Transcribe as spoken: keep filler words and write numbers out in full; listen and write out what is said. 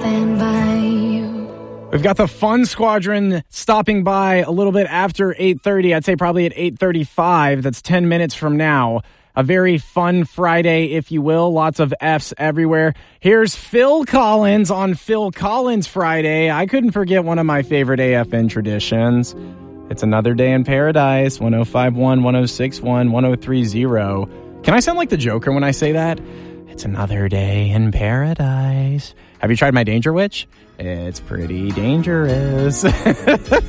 stand by you. We've got the Fun Squadron stopping by a little bit after eight thirty. I'd say probably at eight thirty-five. That's ten minutes from now. A very fun Friday, if you will. Lots of F's everywhere. Here's Phil Collins on Phil Collins Friday. I couldn't forget one of my favorite A F N traditions. It's Another Day in Paradise. one oh five point one, one oh six point one, one oh three point oh. Can I sound like the Joker when I say that? It's another day in paradise. Have you tried my Danger Witch? It's pretty dangerous.